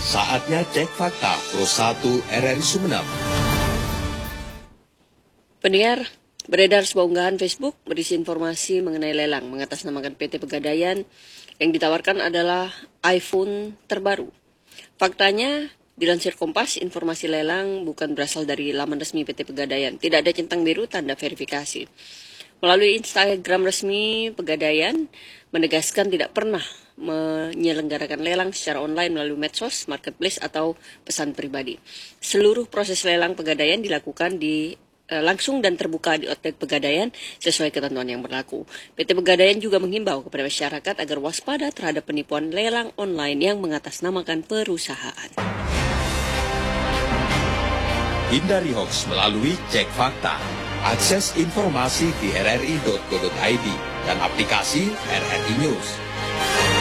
Saatnya cek fakta Pro 1 RRI Sumeneb. Pendengar, beredar sebuah unggahan Facebook berisi informasi mengenai lelang mengatasnamakan PT Pegadaian yang ditawarkan adalah iPhone terbaru. Faktanya, dilansir Kompas, informasi lelang bukan berasal dari laman resmi PT Pegadaian. Tidak ada centang biru tanda verifikasi. Melalui Instagram resmi Pegadaian, menegaskan tidak pernah menyelenggarakan lelang secara online melalui medsos, marketplace, atau pesan pribadi. Seluruh proses lelang Pegadaian dilakukan langsung dan terbuka di outlet Pegadaian sesuai ketentuan yang berlaku. PT Pegadaian juga menghimbau kepada masyarakat agar waspada terhadap penipuan lelang online yang mengatasnamakan perusahaan. Hindari hoax melalui cek fakta. Akses informasi di rri.go.id dan aplikasi RRI News.